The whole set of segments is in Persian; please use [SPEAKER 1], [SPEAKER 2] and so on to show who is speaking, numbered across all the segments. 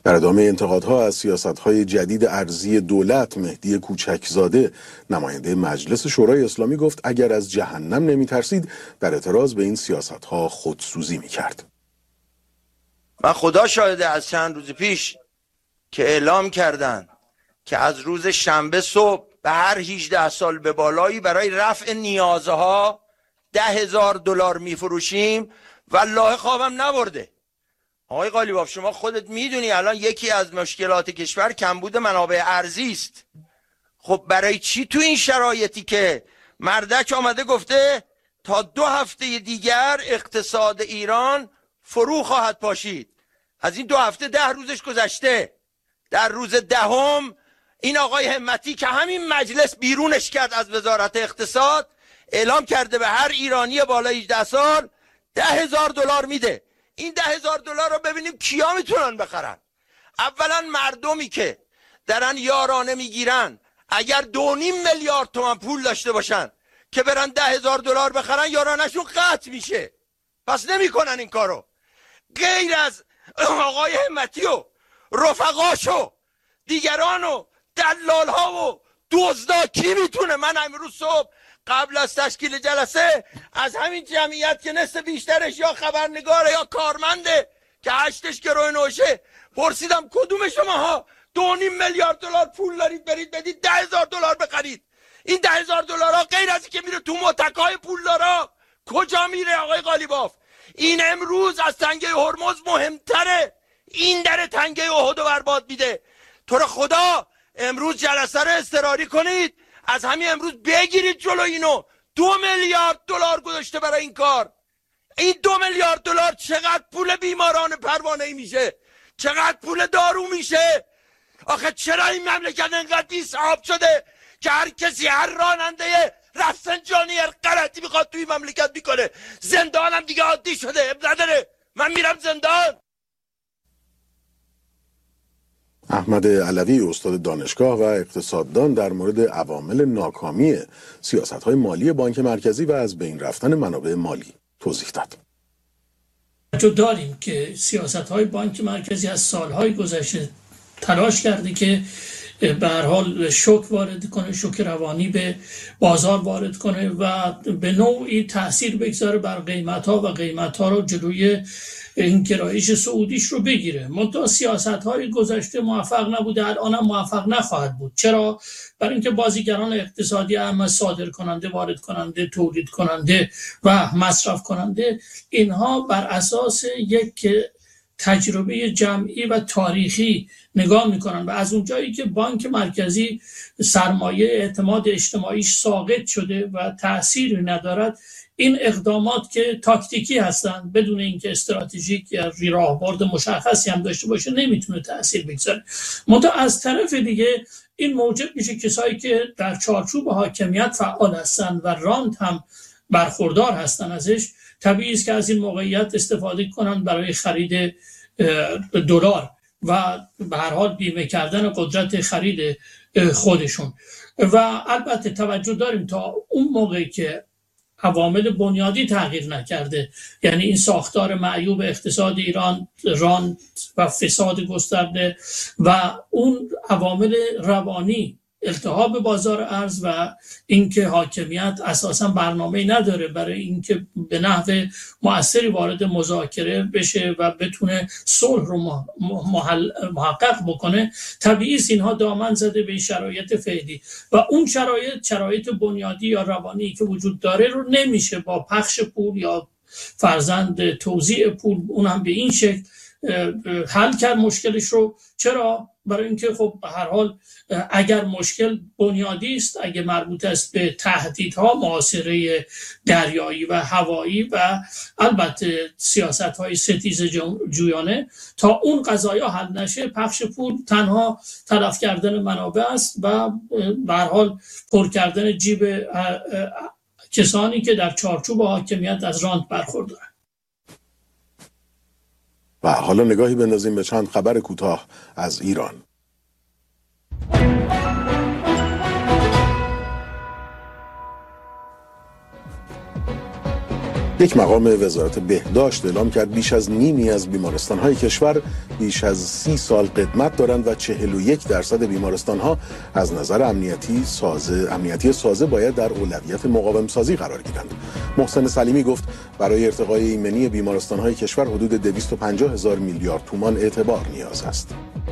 [SPEAKER 1] در ادامه انتقادها از سیاست‌های جدید ارزی دولت، مهدی کوچکزاده نماینده مجلس شورای اسلامی گفت اگر از جهنم نمی‌ترسید در اعتراض به این سیاست‌ها خودسوزی می‌کرد.
[SPEAKER 2] من خدا شاهده از چند روز پیش که اعلام کردن که از روز شنبه صبح به هر 18 سال به بالایی برای رفع نیازها $10,000 میفروشیم، والله خوابم نبرده. آقای قالیباف شما خودت میدونی الان یکی از مشکلات کشور کمبود منابع ارزی است. خب برای چی تو این شرایطی که مردک آمده گفته تا 2 هفته دیگر اقتصاد ایران فرو خواهد پاشید، از این 2 هفته 10 روزش گذشته، در روز 10 این آقای همتی که همین مجلس بیرونش کرد از وزارت اقتصاد اعلام کرده به هر ایرانی بالای 18 سال $10,000 میده. این $10,000 رو ببینیم کیا میتونن بخرن. اولا مردمی که درن یارانه میگیرن اگر 2.5 میلیارد تومان پول داشته باشن که برن $10,000 بخرن یارانهشون قطع میشه، پس نمیکنن این کارو. غیر از آقای همتی و رفقاشو دیگران و دلال ها و دزدا کی میتونه؟ من امروز صبح قبل از تشکیل جلسه از همین جمعیت که نصف بیشترش یا خبرنگاره یا کارمنده که 8ش گروه نوشه پرسیدم کدوم شماها 2.5 میلیارد دلار پول دارید برید بدید $10,000 بخرید. این $10,000 غیر از که میره تو متکای پولدارا کجا میره آقای قالیباف؟ این امروز از تنگه هرمز مهمتره. این در تنگه احد برباد میده. تو رو خدا امروز جلسه رو اضطراری کنید، از همین امروز بگیرید جلو اینو. $2 میلیارد گذاشته برای این کار. این $2 میلیارد چقدر پول بیماران پروانه‌ای میشه؟ چقدر پول دارو میشه؟ آخه چرا این مملکت انقدر بی‌صاحب شده که هر کسی، هر راننده رفسنجانی هر غلطی میخواد توی مملکت میکنه؟ زندانم دیگه عادی شده، اب نداره من میرم زندان.
[SPEAKER 1] احمد علوی استاد دانشگاه و اقتصاددان در مورد عوامل ناکامی سیاست‌های مالی بانک مرکزی و از بین رفتن منابع مالی توضیح داد.
[SPEAKER 3] جو داریم که سیاست‌های بانک مرکزی از سال‌های گذشته تلاش کرده که به هر حال شوک وارد کنه، شوک روانی به بازار وارد کنه و به نوعی تأثیر بگذاره بر قیمت‌ها و قیمت‌ها رو جلوی این گرایش سعودیش رو بگیره. منتها سیاست‌های گذشته موفق نبوده، الان هم موفق نخواهد بود. چرا؟ برای اینکه بازیگران اقتصادی هم صادر کننده، وارد کننده، تولید کننده و مصرف کننده، اینها بر اساس یک تجربه جمعی و تاریخی نگاه میکنن و از اونجایی که بانک مرکزی سرمایه اعتماد اجتماعیش ساقط شده و تأثیری ندارد، این اقدامات که تاکتیکی هستند بدون اینکه استراتژیک یا راهبرد مشخصی هم داشته باشه نمیتونه تأثیر بگذاره. منتها از طرف دیگه این موجب میشه کسایی که در چارچوب حاکمیت فعال هستن و رانت هم برخوردار هستن ازش، طبیعی است که از این موقعیت استفاده کنن برای خرید دلار و به هر حال بیمه کردن قدرت خرید خودشون. و البته توجه داریم تا اون موقعی که عوامل بنیادی تغییر نکرده، یعنی این ساختار معیوب اقتصاد ایران، رانت و فساد گسترده و اون عوامل روانی، التهاب بازار ارز و اینکه حاکمیت اساسا برنامه‌ای نداره برای اینکه به نحو مؤثری وارد مذاکره بشه و بتونه صلح رو محقق بکنه، طبیعی است اینها دامن زده به شرایط فعلی و اون شرایط بنیادی یا روانی که وجود داره رو نمیشه با پخش پول یا فرزند توزیع پول اون هم به این شکل حل کرد مشکلش رو. چرا؟ برای اینکه خب به هر حال اگر مشکل بنیادی است، اگه مربوط است به تهدیدها، محاصره دریایی و هوایی و البته سیاست‌های ستیز جویانه، تا اون قضایا حل نشه پخش پول تنها تلف کردن منابع است و به هر حال پر کردن جیب کسانی که در چارچوب حاکمیت از رانت برخوردارند.
[SPEAKER 1] و حالا نگاهی بندازیم به چند خبر کوتاه از ایران. یک مقام وزارت بهداشت اعلام کرد بیش از نیمی از بیمارستان‌های کشور بیش از 30 سال قدمت دارند و 41% بیمارستان‌ها از نظر امنیتی سازه باید در اولویت مقاوم سازی قرار گیرند. محسن سلیمی گفت برای ارتقای ایمنی بیمارستان‌های کشور حدود 250,000 میلیارد تومان اعتبار نیاز است.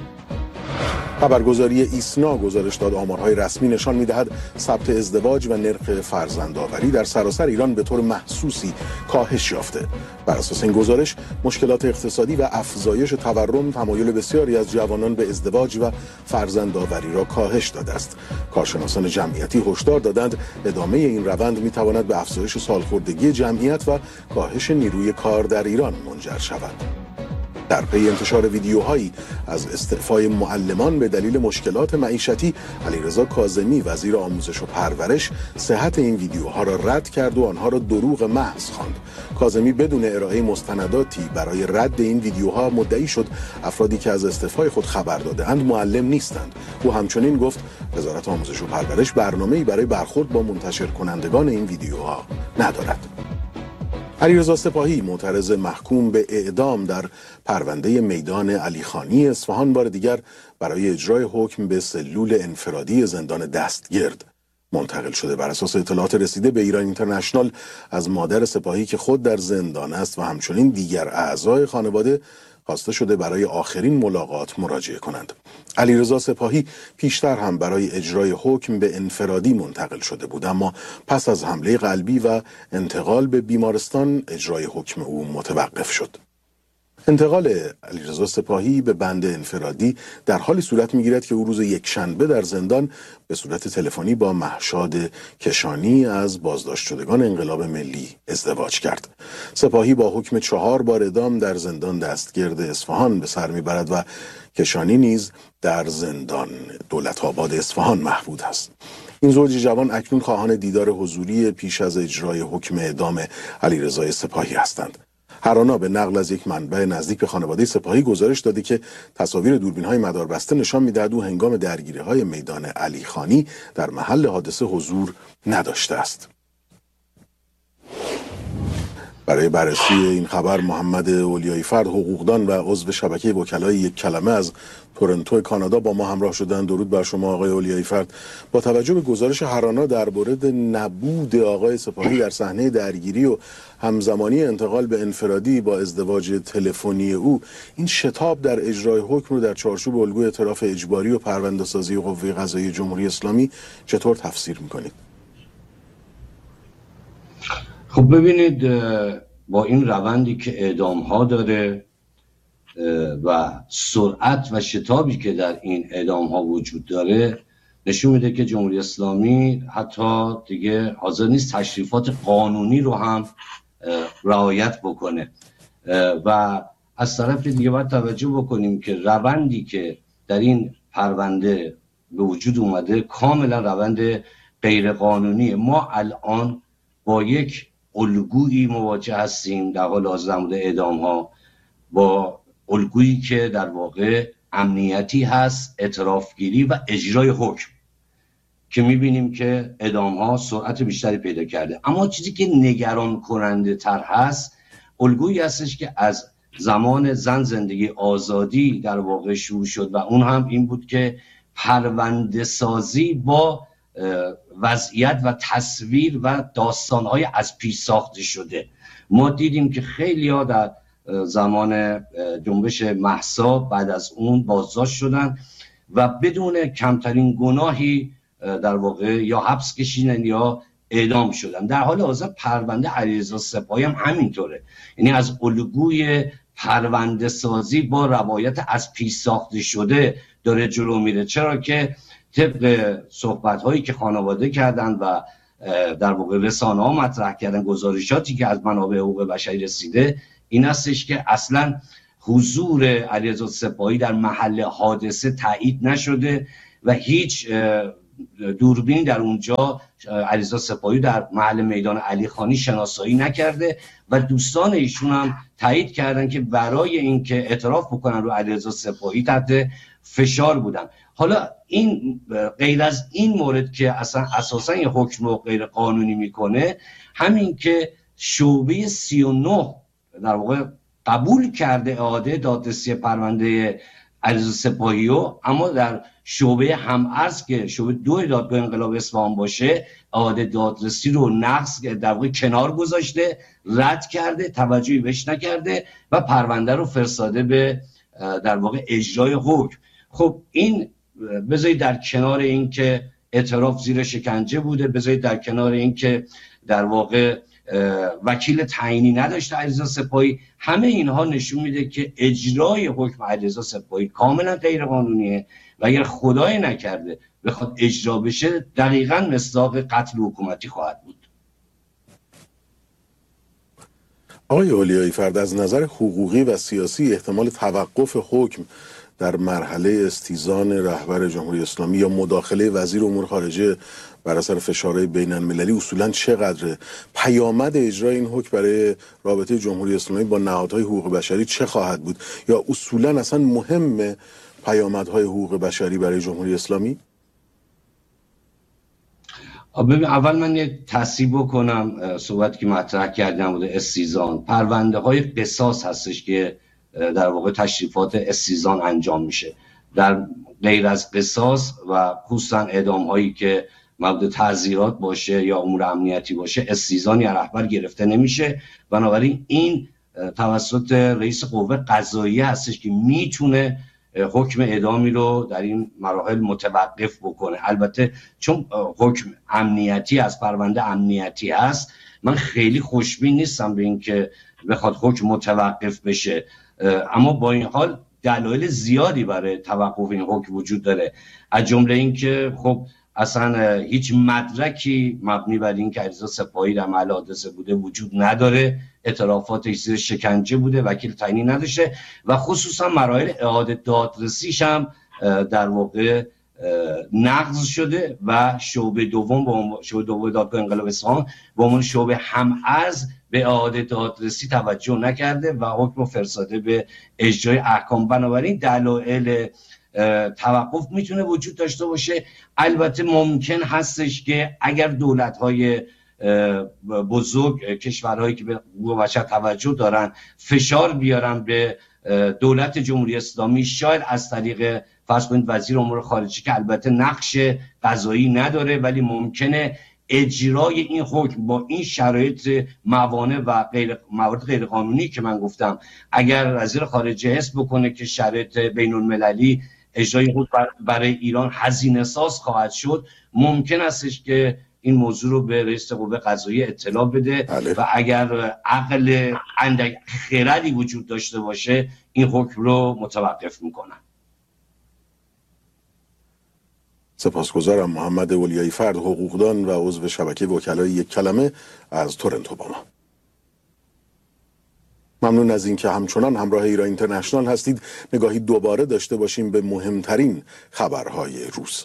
[SPEAKER 1] خبرگزاری ایسنا گزارش داد آمارهای رسمی نشان می‌دهد ثبت ازدواج و نرخ فرزندآوری در سراسر ایران به طور محسوسی کاهش یافته. بر اساس این گزارش مشکلات اقتصادی و افزایش تورم تمایل بسیاری از جوانان به ازدواج و فرزندآوری را کاهش داده است. کارشناسان جمعیتی هشدار دادند ادامه این روند می‌تواند به افزایش سالخوردگی جمعیت و کاهش نیروی کار در ایران منجر شود. در پی انتشار ویدیوهایی از استعفای معلمان به دلیل مشکلات معیشتی، علیرضا کاظمی وزیر آموزش و پرورش صحت این ویدیوها را رد کرد و آنها را دروغ محض خواند. کاظمی بدون ارائه مستنداتی برای رد این ویدیوها مدعی شد افرادی که از استعفای خود خبر داده‌اند معلم نیستند. او همچنین گفت وزارت آموزش و پرورش برنامه‌ای برای برخورد با منتشر کنندگان این ویدیوها ندارد. علیرضا سپاهی معترض محکوم به اعدام در پرونده میدان علیخانی اصفهان بار دیگر برای اجرای حکم به سلول انفرادی زندان دستگرد منتقل شده. بر اساس اطلاعات رسیده به ایران اینترنشنال از مادر سپاهی که خود در زندان است و همچنین دیگر اعضای خانواده خواسته شده برای آخرین ملاقات مراجعه کنند. علیرضا سپاهی پیشتر هم برای اجرای حکم به انفرادی منتقل شده بود، اما پس از حمله قلبی و انتقال به بیمارستان اجرای حکم او متوقف شد. انتقال علیرضا سپاهی به بند انفرادی در حالی صورت می‌گیرد که او روز یکشنبه در زندان به صورت تلفنی با مهشاد کشانی از بازداشت شدگان انقلاب ملی ازدواج کرد. سپاهی با حکم 4 بار اعدام در زندان دستگرد اصفهان به سر می‌برد و کشانی نیز در زندان دولت‌آباد اصفهان محبود است. این زوج جوان اکنون خواهان دیدار حضوری پیش از اجرای حکم اعدام علیرضا سپاهی هستند. هرانا به نقل از یک منبع نزدیک به خانواده سپاهی گزارش داده که تصاویر دوربین‌های مداربسته نشان می‌دهد او هنگام درگیری‌های میدان علیخانی در محل حادثه حضور نداشته است. برای بررسی این خبر محمد اولیایی فرد حقوقدان و عضو شبکه وکلای یک کلمه از تورنتو کانادا با ما همراه شدند. درود بر شما آقای اولیایی فرد. با توجه به گزارش هرانا در مورد نبود آقای سپاهی در صحنه درگیری و همزمانی انتقال به انفرادی با ازدواج تلفنی او، این شتاب در اجرای حکم رو در چارچوب الگوی اعتراف اجباری و پرونده‌سازی قوه قضاییه جمهوری اسلامی چطور تفسیر می‌کنید؟
[SPEAKER 4] خب ببینید، با این روندی که اعدام ها داره و سرعت و شتابی که در این اعدام ها وجود داره نشون میده که جمهوری اسلامی حتی دیگه حاضر نیست تشریفات قانونی رو هم رعایت بکنه. و از طرف دیگه باید توجه بکنیم که روندی که در این پرونده به وجود اومده کاملا روند غیر قانونیه. ما الان با یک الگویی مواجه هستیم در حال حاضر در مورد اعدام ها، با الگویی که در واقع امنیتی هست، اعترافگیری و اجرای حکم، که میبینیم که اعدام ها سرعت بیشتری پیدا کرده. اما چیزی که نگران کننده تر هست الگویی هستش که از زمان زن زندگی آزادی در واقع شروع شد و اون هم این بود که پرونده سازی با وضعیت و تصویر و داستان‌های از پیش ساخته شده. ما دیدیم که خیلی‌ها در زمان جنبش مهسا بعد از اون بازداشت شدن و بدون کمترین گناهی در واقع یا حبس کشیدن یا اعدام شدن. در حال حاضر پرونده علیرضا سپاهی هم همینطوره، یعنی از الگوی پرونده سازی با روایت از پیش ساخته شده داره جلو میره. چرا که طبق صحبت هایی که خانواده کردن و در واقع رسانه ها مطرح کردن، گزارشاتی که از منابع حقوق بشری رسیده، این هستش که اصلا حضور علیرضا سپاهی در محل حادثه تایید نشده و هیچ دوربین در اونجا علیرضا سپاهی در محل میدان علیخانی شناسایی نکرده و دوستان ایشون هم تایید کردن که برای اینکه اعتراف بکنن رو علیرضا سپاهی تحت فشار بودن. حالا این غیر از این مورد که اصلا اساسا یه حکم رو غیر قانونی میکنه، همین که شعبه 39 در واقع قبول کرده اعاده دادرسی پرونده علیرضا سپاهیو، اما در شعبه هم‌ارز که شعبه 2 دادگاه انقلاب اصفهان باشه اعاده دادرسی رو نقض در واقع کنار گذاشته، رد کرده، توجهی بهش نکرده و پرونده رو فرستاده به در واقع اجرای حکم. خب این بذارید در کنار این که اعتراف زیر شکنجه بوده، بذارید در کنار این که در واقع وکیل تعیینی نداشته علیرضا سپاهی، همه اینها نشون میده که اجرای حکم علیرضا سپاهی کاملا غیر قانونیه و اگر خدای نکرده بخواد اجرا بشه دقیقاً مصداق قتل حکومتی خواهد بود.
[SPEAKER 1] آقای اولیایی فرد، از نظر حقوقی و سیاسی احتمال توقف حکم در مرحله استیزان رهبر جمهوری اسلامی یا مداخله وزیر امور خارجه بر اثر فشارهای بین المللی اصولاً چقدره؟ پیامد اجرای این حکم برای رابطه جمهوری اسلامی با نهادهای حقوق بشری چه خواهد بود؟ یا اصولاً اصلا مهم پیامدهای حقوق بشری برای جمهوری اسلامی؟
[SPEAKER 4] ببین، اول من یک تصحیح بکنم. صحبتی که مطرح کردم بوده استیزان، پرونده های قصاص هستش که در واقع تشریفات استیزان انجام میشه. در غیر از قصاص و خصوصا اعدام هایی که مورد تعزیرات باشه یا امور امنیتی باشه استیزان یا رهبر گرفته نمیشه. بنابراین این توسط رئیس قوه قضاییه هستش که میتونه حکم اعدامی رو در این مراحل متوقف بکنه. البته چون حکم امنیتی از پرونده امنیتی هست، من خیلی خوشبین نیستم به این که بخواد حکم متوقف بشه، اما با این حال دلایل زیادی برای توقف این حکم وجود داره، از جمله این که خب اصلا هیچ مدرکی مبنی بر این که علیرضا سپاهی در محل حادثه بوده وجود نداره، اعترافاتش زیر شکنجه بوده، وکیل تعیینی نداشته و خصوصا مراحل اعاده دادرسیش هم در واقع نقض شده و شعبه دوم دادگاه انقلاب اصفهان به عنوان شعبه هم‌ارز به اعاده دادرسی توجه نکرده و حکم فرستاده به اجرای احکام. بنابراین دلایل توقف میتونه وجود داشته باشه. البته ممکن هستش که اگر دولت‌های بزرگ، کشورهایی که به حقوق بشر توجه دارن، فشار بیارن به دولت جمهوری اسلامی، شاید از طریق فرض کنید وزیر امور خارجه که البته نقش قضایی نداره ولی ممکنه اجرای این حکم با این شرایط موانع و موارد غیر قانونی که من گفتم، اگر وزیر خارجه حس بکنه که شرایط بین المللی اجرای حکم برای ایران هزینه ساز خواهد شد، ممکن استش که این موضوع رو به رئیس قوه قضاییه اطلاع بده و اگر عقل اندک خردی وجود داشته باشه این حکم رو متوقف میکنن.
[SPEAKER 1] سپاسگزارم. محمد اولیایی فرد، حقوقدان و عضو شبکه وکلای یک کلمه از تورنتو با ما. ممنون از این که همچنان همراه ایران اینترنشنال هستید. نگاهی دوباره داشته باشیم به مهمترین خبرهای روز.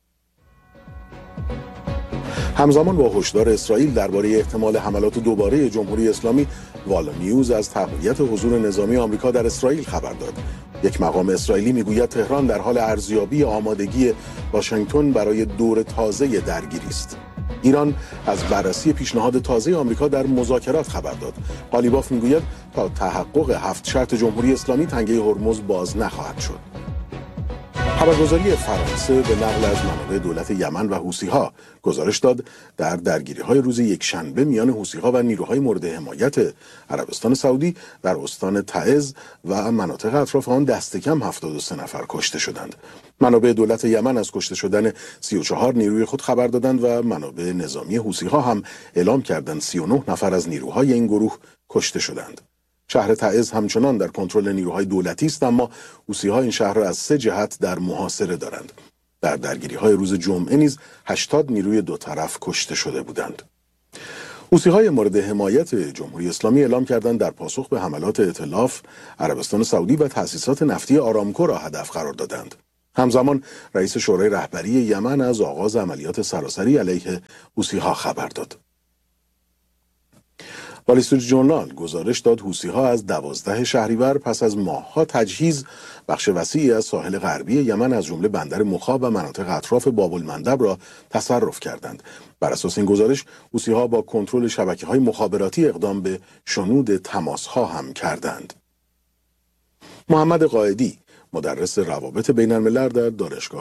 [SPEAKER 1] همزمان با هشدار اسرائیل درباره احتمال حملات دوباره جمهوری اسلامی، والا نیوز از تقویت حضور نظامی آمریکا در اسرائیل خبر داد. یک مقام اسرائیلی میگوید تهران در حال ارزیابی آمادگی واشنگتن برای دور تازه درگیری است. ایران از بررسی پیشنهاد تازه آمریکا در مذاکرات خبر داد. قالیباف میگوید تا تحقق 7 شرط جمهوری اسلامی تنگه هرمز باز نخواهد شد. خبرگزاری فرانسه به نقل از منابع دولت یمن و حوثی‌ها گزارش داد در درگیری‌های روز یکشنبه میان حوثی‌ها و نیروهای مورد حمایت عربستان سعودی در استان تعز و مناطق اطراف آن دست کم 73 نفر کشته شدند. منابع دولت یمن از کشته شدن 34 نیروی خود خبر دادند و منابع نظامی حوثی‌ها هم اعلام کردند 39 نفر از نیروهای این گروه کشته شدند. شهر تعز همچنان در کنترل نیروهای دولتی است، اما حوثی‌ها این شهر را از 3 جهت در محاصره دارند. در درگیری‌های روز جمعه نیز 80 نیروی دو طرف کشته شده بودند. حوثی‌های مورد حمایت جمهوری اسلامی اعلام کردند در پاسخ به حملات ائتلاف عربستان سعودی و تأسیسات نفتی آرامکو را هدف قرار دادند. همزمان رئیس شورای رهبری یمن از آغاز عملیات سراسری علیه حوثی‌ها خبر داد. وال استریت ژورنال گزارش داد حوثی‌ها از 12 شهریور پس از ماه‌ها تجهیز بخش وسیعی از ساحل غربی یمن از جمله بندر مخا و مناطق اطراف باب المندب را تصرف کردند. بر اساس این گزارش حوثی‌ها با کنترل شبکه‌های مخابراتی اقدام به شنود تماس‌ها هم کردند. محمد قائدی مدرس روابط بین الملل در دانشگاه